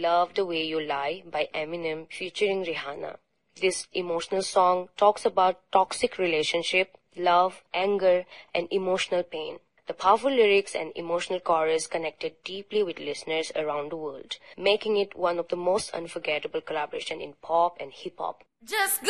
Love the Way You Lie by Eminem featuring Rihanna. This emotional song talks about toxic relationship, love, anger, and emotional pain. The powerful lyrics and emotional chorus connected deeply with listeners around the world, making it one of the most unforgettable collaborations in pop and hip-hop. Just go